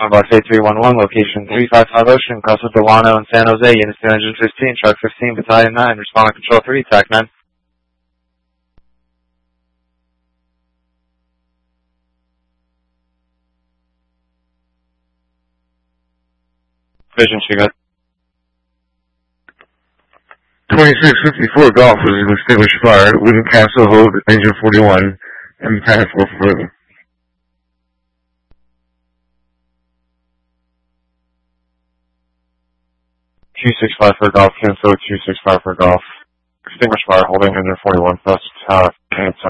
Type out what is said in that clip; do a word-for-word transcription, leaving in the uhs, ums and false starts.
Bus eight three one one, location three five five Ocean, Casa Delano in San Jose, Unit two hundred fifteen, Truck fifteen, Battalion nine, respond to Control three, T A C nine. Vision, she got. twenty-six fifty-four Golf was an extinguished fire, Wooden Castle, hold engine forty-one, and pass for further. two six five for Golf, cancel two six five for Golf. Extinguished fire, holding engine forty-one, plus, uh, cancel.